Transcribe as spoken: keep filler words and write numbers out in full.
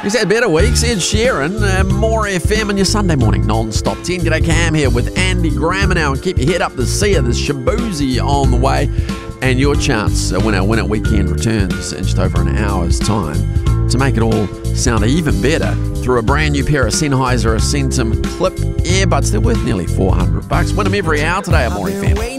He's had better weeks. Ed Sheeran, uh, More F M, and your Sunday morning non-stop ten. G'day, Cam here with Andy Grammer now, and keep your head up to see you. There's Shabuzi on the way, and your chance uh, when our Win It weekend returns in just over an hour's time to make it all sound even better through a brand new pair of Sennheiser Ascentum Clip earbuds. They're worth nearly four hundred bucks. Win them every hour today at More F M.